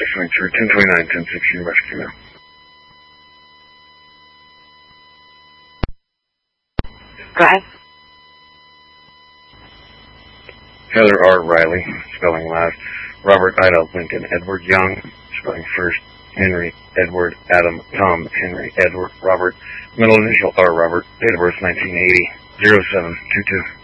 issuing through 1029-1016 rescue now. Go ahead. Heather R. Riley, spelling last. Robert Ida Lincoln Edward Young, spelling first. Henry Edward Adam Tom Henry Edward Robert. Middle initial R. Robert. Date of birth 1980. 0722.